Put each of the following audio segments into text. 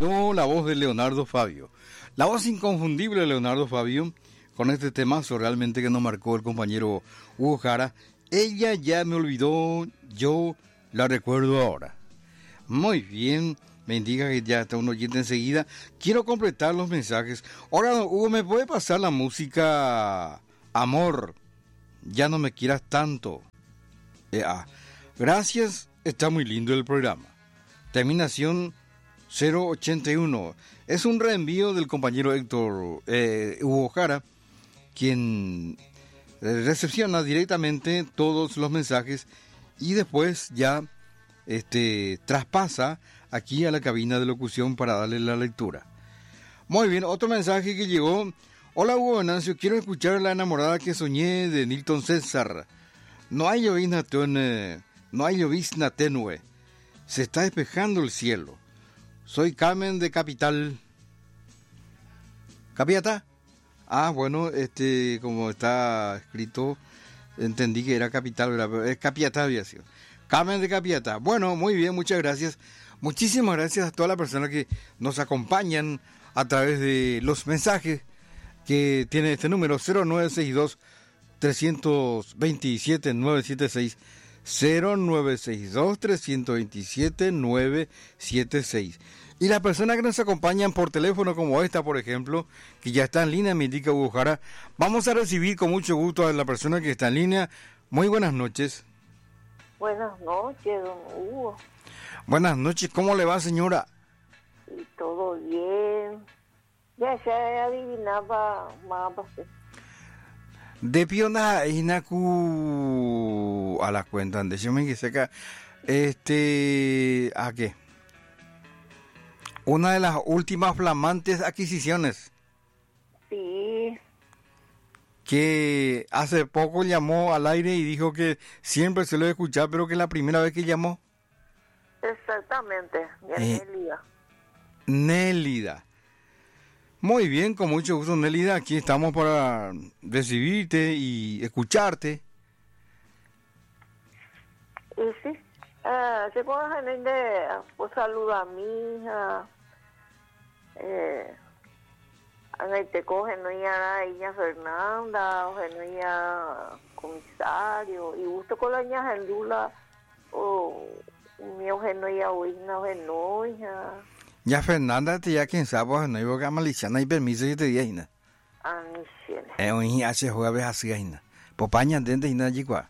No, la voz de Leonardo Fabio. La voz inconfundible de Leonardo Fabio, con este temazo realmente que nos marcó el compañero Hugo Jara. Ella ya me olvidó, yo la recuerdo ahora. Muy bien, me indica que ya está un oyente enseguida. Quiero completar los mensajes. Ahora, don Hugo, ¿me puede pasar la música Amor? Ya no me quieras tanto. Gracias, está muy lindo el programa. Terminación 081. Es un reenvío del compañero Héctor Hugo Jara, quien recepciona directamente todos los mensajes y después ya traspasa aquí a la cabina de locución para darle la lectura. Muy bien, otro mensaje que llegó. Hola Hugo Venancio, quiero escuchar La enamorada que soñé de Nilton César. No hay llovizna tenue, se está despejando el cielo. Soy Carmen de Capital. ¿Capiata? Bueno, como está escrito, entendí que era Capital, pero es Capiata había sido. Carmen de Capiata. Bueno, muy bien, muchas gracias. Muchísimas gracias a todas las personas que nos acompañan a través de los mensajes que tiene este número 0962 327 976 0962 327 976. Y las personas que nos acompañan por teléfono como esta, por ejemplo, que ya está en línea, me indica Hugo Jara, vamos a recibir con mucho gusto a la persona que está en línea. Muy buenas noches. Buenas noches, don Hugo. Buenas noches, ¿cómo le va, señora? Y todo bien. Ya adivinaba más. De piona inaku a la cuenta, déjeme que seca. ¿A qué? Una de las últimas flamantes adquisiciones. Sí. Que hace poco llamó al aire y dijo que siempre se lo he escuchado, pero que es la primera vez que llamó. Exactamente, Nélida. Nélida. Muy bien, con mucho gusto, Nélida. Aquí estamos para recibirte y escucharte. Y sí, se puede pues saluda a mi hija. Te cogen no ya Iña Fernanda, o no ya comisario, y gusto con la ña Gendula, o mi no ya Uina, o ya. Ya Fernanda te ya quien sabe no iba a maliciana y permiso y te di ahí. Hace jueves así ahí. Popaña dente y nada llegó.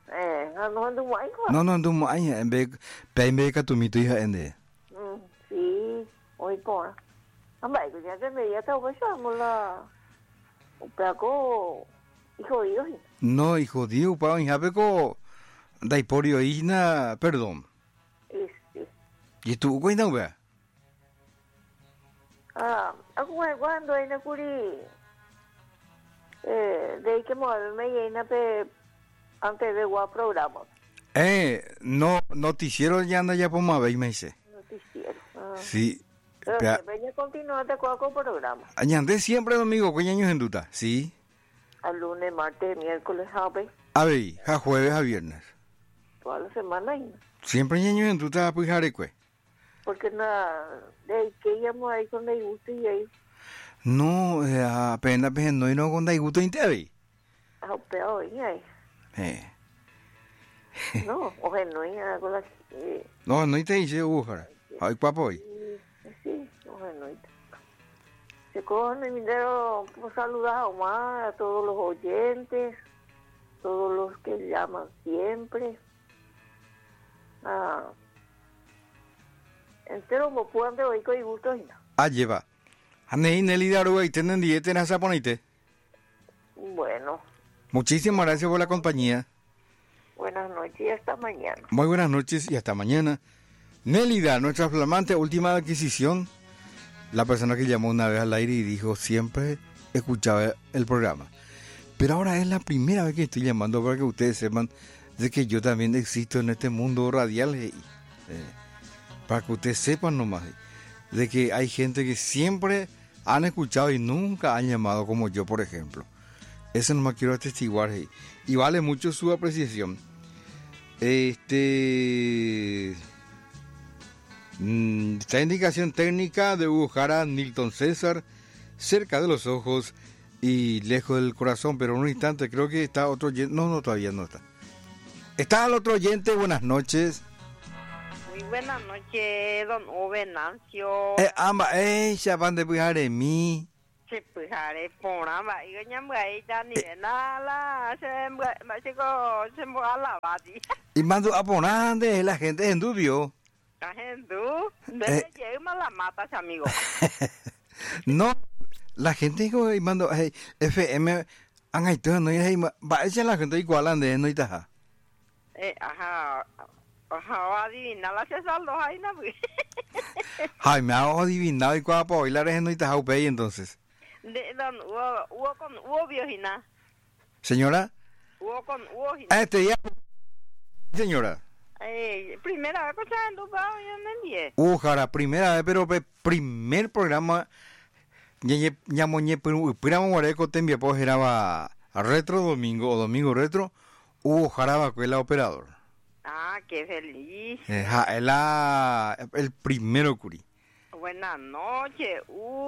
No ando muy en vez de tu mito hija ende. Sí, hoy por. Ambai que ya te me ya te voy a mola. Upaco hijo Dios. No, hijo Dios, pa hija peco dai porio hija, perdón. Sí. ¿Y tú cuándo ve? Cuando hay una curi de que me llena antes de guau programa. No, noticiero ya anda ya por más me dice. Noticiero. Sí. Pero venía continuando con el programa. Añande siempre domingo, ¿cuántos años en duda? Sí. Al lunes, martes, miércoles, a jueves, a viernes. Toda la semana. Siempre años en duda, pues jarecue. Porque nada, de que llamo ahí con el gusto y ahí. No, apenas no y no con el gusto intervi. Peor, y ahí. No, oye, no hay nada con la. No te dice Ujara. Ay, papo hoy. Sí, oye, no hay. Se cogen el dinero, pues saludar más a todos los oyentes, todos los que llaman siempre. Entero me puedan de hoy con gusto y nada. Lleva. Anei Nélida Aruga y tienen dieta en esa ponite. Bueno. Muchísimas gracias por la compañía. Buenas noches y hasta mañana. Muy buenas noches y hasta mañana. Nélida, nuestra flamante última adquisición. La persona que llamó una vez al aire y dijo siempre escuchaba el programa. Pero ahora es la primera vez que estoy llamando para que ustedes sepan de que yo también existo en este mundo radial. Para que ustedes sepan nomás de que hay gente que siempre han escuchado y nunca han llamado como yo, por ejemplo. Eso nomás quiero atestiguar y vale mucho su apreciación. Esta indicación técnica de Hugo Jara, Nilton César, cerca de los ojos y lejos del corazón, pero en un instante creo que está otro oyente. No, todavía no está. Está el otro oyente, buenas noches. Muy buenas noches, don Ove Nancio. Ya van de pujar de mí. Se pujare pona va y gañan vai ya ni nada, se la bati. Y mando a ponande, la gente en dubio. La gente, de lleva la matas, amigo. No, la gente y mando FM han hecho no y va a echar la gente igual de no y taja. Ajá, adivina la se saldo ahí na. Ay, me ha adivinado y cuál para bailar es no y taja upey entonces. De don Hugo con Hugo Biojina. Señora. Hugo con Hugo Jina. Ya. Señora. Primera vez escuchando, yo no entiendo. Jara, primera vez, pero primer programa. Programa Guareco Tembia, pues era a Retro Domingo o Domingo Retro. Jara va con el operador. Ah, qué feliz. El primero curi. Buenas noches,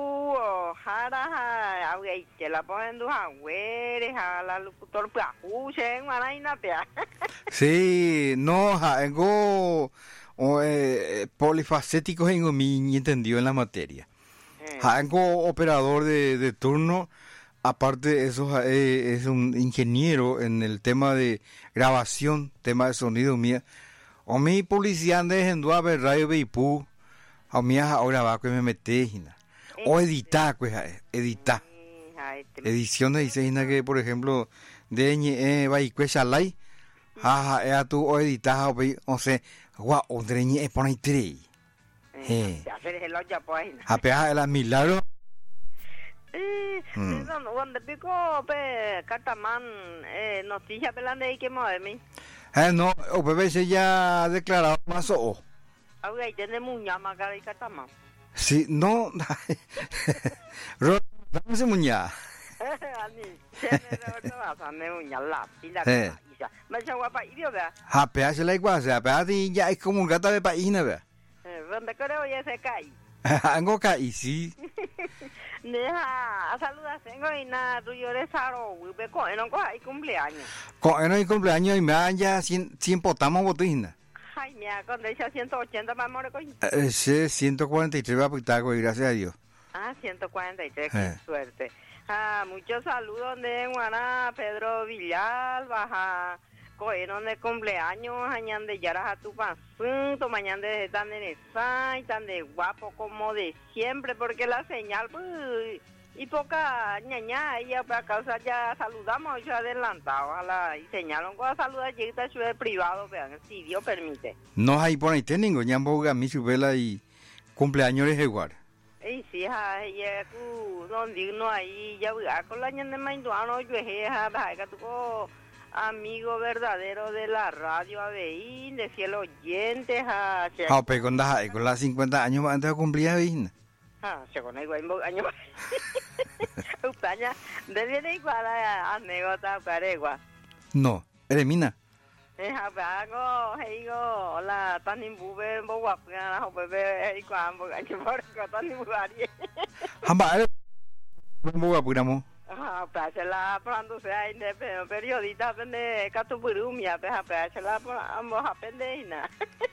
Jara, que la ponen dos agüeres, a la locutor Plajuche, en Maraina, pea. Sí, no, algo polifacético en mi entendido en la materia. Algo operador de turno, aparte eso es un ingeniero en el tema de grabación, tema de sonido mía. O mi publicidad de Genduave, Radio Beipú. A mí ahora va que me metes o editar pues editar ediciones dice que por ejemplo de va y cuechalai a tu o editar o sea gua ondreñe pone tre hacer el olla pues a pegar el milagro donde pico pe Cartamán noticias pelande y que moverme no o BBC ya ha declarado más o ahora ahí tenemos un llama acá de Catamán. Sí, no. Dame ese muñá. Ani, se me va a hacer muñá la pila. Me llama para ir, ¿verdad? Pea se la igual, pea ya es como un gato de país, ¿verdad? ¿Dónde creo ya se cae? Algo caí, sí. Deja, saludas, tengo y nada, tú llores saro, güey, no hay cumpleaños. Con el cumpleaños y me dan ya 100 potamos botina. Ay, mira, con esa 180 para morir con... Sí, 143 va a pitar, güey, gracias a Dios. 143, qué suerte. Muchos saludos de Guaná, Pedro Villalba, cogeron de cumpleaños, añan de yaras a tu pasunto, mañana de tan de y tan de guapo como de siempre, porque la señal, pues... Y poca ñaña, ella para causa ya saludamos, yo adelantado a la y señalan con la salud allí está su privado, vean, si Dios permite. No hay por ahí tengo, ya boga mi subela y cumpleaños de igual. Y sí, ya tú don digno ahí ya con la ña de mainduano yo que tú amigo verdadero de la radio ABI, de fiel oyente, pero con las 50 años antes de cumplir ahí. Se con igual año. Upaña, de viene igual a anécdota paregua. No, eres mina. Hago, heigo, la tan imbube, boguapia, bebé, y cuando gaño por tan imbugari. Hamba, boguapuramo. Para la pronto hay de periodista de Catupurumia, para la ambos apendena.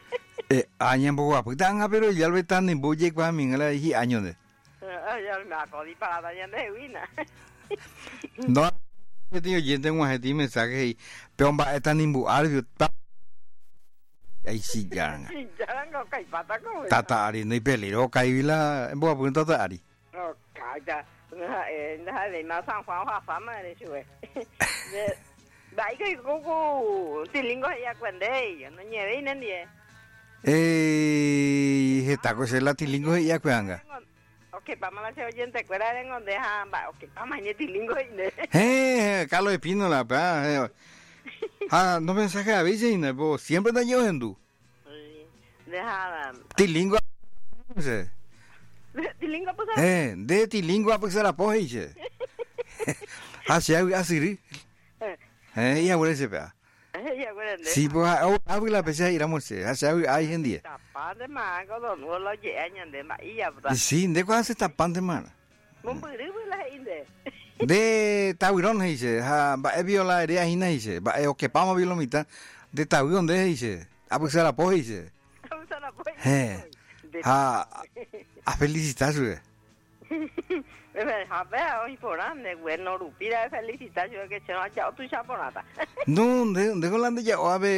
Año boguapu, tan pero ya lo están en boye kwa mingala y año de. Ya me acordé para la de Wina. No, yo tengo gente un agente mensaje y pero va están en buarbio. Ahí sí ya. Ya no cae pata como. Tatari no hay peligro, caíla en boguapu tatari. No, calla. De más San Juan fama de su. Dai que coco, tilingo ya cuende, no nieve ni ni. Esta cosa es la tilingo y ya cuanga. Ok, vamos a hacer oyente, cuera en donde ok, vamos a ir tilingo y Carlos de Pino la pa. No mensaje a veces y siempre está yo en tu. Deja. Tilingo. Tilingo pues. De tilingo pues la poje. Así así. Ya vuelve se pa. ya quên đấy. Sí, pues habla la pesa ir a morse, hay gente. Tapa de más, cuando no lo llegan de más y ya está. Sí, de cuál se tapan de mana. Muốn bự đứa với lại inde. De Tawirón dice, va a violar área hina dice, va a que pama vilomita de Tawirón de dice, a pues la po dice. Không sao là bôi. A felicitar su. Beh, vabbè, ogni porán de bueno rupira felicitar yo que se no chao tu chaponata. No, de Holanda ya o a